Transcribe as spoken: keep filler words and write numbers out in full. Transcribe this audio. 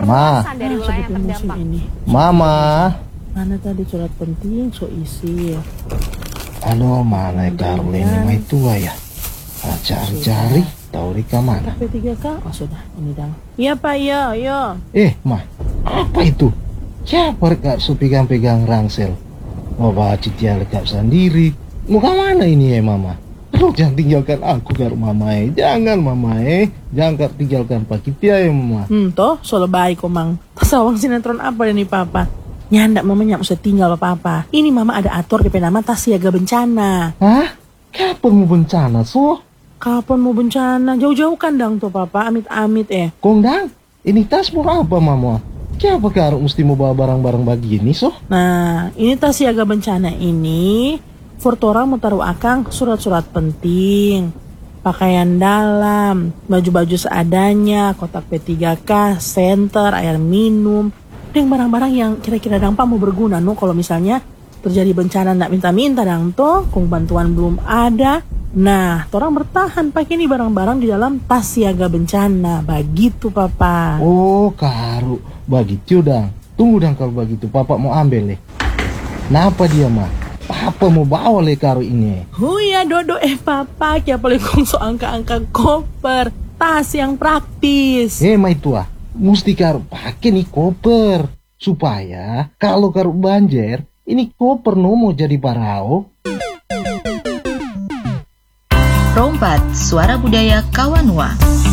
Mama. Dari wilayah yang terdampak. Ini. Mama. Mana tadi surat penting so isi ya. Halo, mana Karlen ini mai tua ya? Ah, cari-cari tahu di mana? P tiga K. Oh sudah, ini dang. Iya Pak, iya, iya. Eh, mah, apa itu? Siapa rekap so pegang-pegang rangsel? Mau bawa citia lekap sendiri. Mau ke mana ini ya, Mama? Aduh, jangan tinggalkan aku kar Mama eh. Jangan Mama eh. Jangan tinggalkan Pak Kitia ya Mama. Hmm, toh, so lebay kok Mang. Tasawang sinetron apa ini Papa? Nyandak mamanya usah tinggal apa-apa. Ini Mama ada atur di nama tas siaga bencana. Hah? Kapan mau bencana so? Kapan mau bencana? Jauh-jauh kan dang tuh Papa, amit-amit eh. Kondang, ini tas mau apa Mama? Siapa karo mesti mau bawa barang-barang begini so? Nah, ini tas siaga bencana ini Fortora mau taruh akang surat-surat penting, pakaian dalam, baju-baju seadanya, kotak P tiga K, senter, air minum, dan barang-barang yang kira-kira dampak mau berguna no kalau misalnya terjadi bencana ndak minta-minta dang toh, kung bantuan belum ada. Nah, orang bertahan pakai ini barang-barang di dalam tas siaga bencana. Begitu Papa. Oh, karu. Begitu dang. Tunggu dang kalau begitu. Papa mau ambil deh. Kenapa dia mah? Papa mau bawa le karu ini. Oh ya Dodo eh Papa. Kia paling kongso angka-angka koper. Tas yang praktis. Eh, mai tua. Mesti karu pakai nih koper. Supaya kalau karu banjir, ini koper no mau jadi parao. Rompat, Suara Budaya Kawanua.